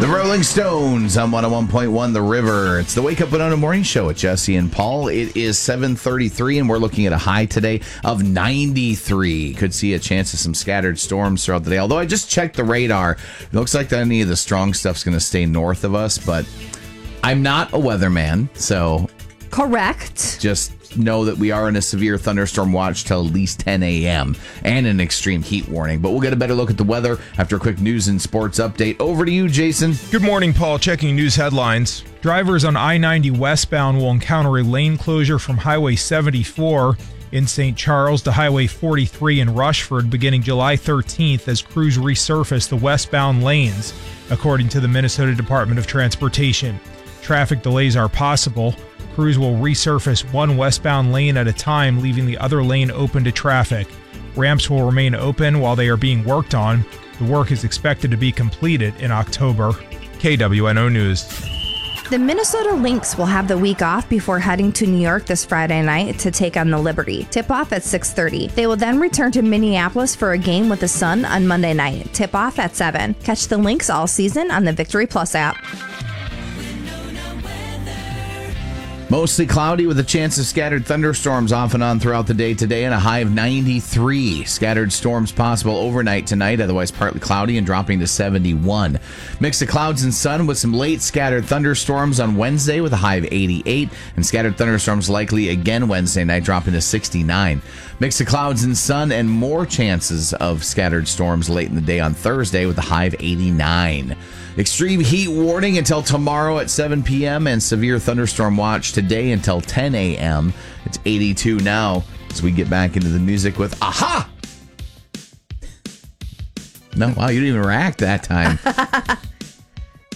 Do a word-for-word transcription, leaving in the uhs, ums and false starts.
The Rolling Stones on one oh one point one The River. It's the Wake Up Winona Morning Show with Jesse and Paul. It is seven thirty-three, and we're looking at a high today of ninety-three. Could see a chance of some scattered storms throughout the day. Although I just checked the radar. It looks like any of the strong stuff's going to stay north of us, but I'm not a weatherman, so... Correct. Just know that we are in a severe thunderstorm watch till at least ten a.m. and an extreme heat warning. But we'll get a better look at the weather after a quick news and sports update. Over to you, Jason. Good morning, Paul. Checking news headlines. Drivers on I ninety westbound will encounter a lane closure from Highway seventy-four in Saint Charles to Highway forty-three in Rushford beginning July thirteenth as crews resurface the westbound lanes, according to the Minnesota Department of Transportation. Traffic delays are possible. Crews will resurface one westbound lane at a time, leaving the other lane open to traffic. Ramps will remain open while they are being worked on. The work is expected to be completed in October. K W N O News. The Minnesota Lynx will have the week off before heading to New York this Friday night to take on the Liberty. Tip-off at six thirty. They will then return to Minneapolis for a game with the Sun on Monday night. Tip-off at seven. Catch the Lynx all season on the Victory Plus app. Mostly cloudy with a chance of scattered thunderstorms off and on throughout the day today and a high of ninety-three. Scattered storms possible overnight tonight, otherwise partly cloudy and dropping to seventy-one. Mix of clouds and sun with some late scattered thunderstorms on Wednesday with a high of eighty-eight, and scattered thunderstorms likely again Wednesday night, dropping to sixty-nine. Mix of clouds and sun and more chances of scattered storms late in the day on Thursday with a high of eighty-nine. Extreme heat warning until tomorrow at seven p.m. and severe thunderstorm watch today until ten a.m. It's eighty-two now as we get back into the music with Aha! No, wow, you didn't even react that time.